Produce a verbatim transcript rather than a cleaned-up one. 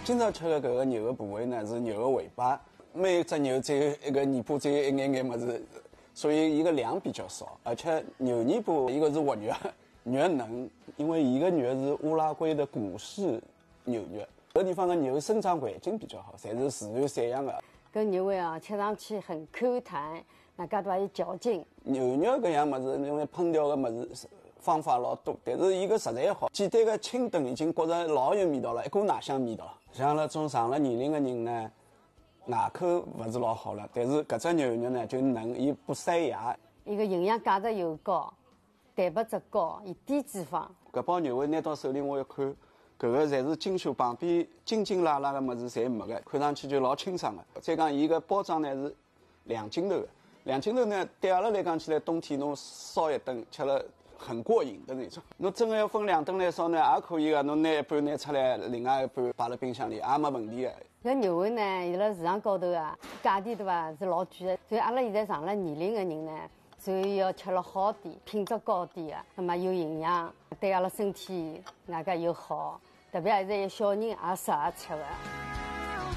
今朝吃的搿个肉的部位呢，是肉的尾巴。每只肉只有一个尾巴，只有一眼眼么子，所以伊个量比较少。而且牛尾巴一个是活肉，肉嫩，因为伊个肉是乌拉圭的古式牛肉，搿地方的牛生长环境比较好，侪是自然散养的。 搿肉味啊，吃上去很 Q 弹，那搿都还有嚼劲。 牛肉搿样么子，因为烹调的么子方法老多，但是伊个实在好，简单的清炖已经觉着老有味道了，一股奶香味道。像那种上了年龄的人呢，牙口勿是老好了，但是搿只牛肉呢就嫩，伊不塞牙。 伊个营养价值又高，蛋白质高，伊低脂肪。 搿包肉尾拿到手里，我一看，搿个侪是精修，旁边筋筋拉拉的么子侪没个，看上去就老清爽的。再讲伊个包装呢是两斤头的，两斤头呢对阿拉来讲起来，冬天侬烧一顿吃了很过瘾的那种。侬真的要分两顿来烧呢，也可以个。侬拿一半拿出来，另外一半摆辣冰箱里，也没问题的。 搿肉尾呢，伊辣市场高头啊，价钿对伐是老贵的，所以阿拉现在上了年龄的人呢，所以要吃了好点，品质高点的，那么有营养，对阿拉身体外加又好，特别现在有小人也适合吃的。